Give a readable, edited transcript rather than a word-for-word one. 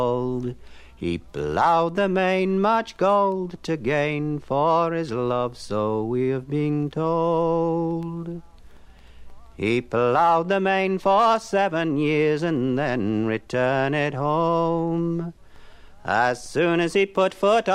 He ploughed the main, much gold to gain for his love, so we have been told. He ploughed the main for 7 years and then returned it home. As soon as he put foot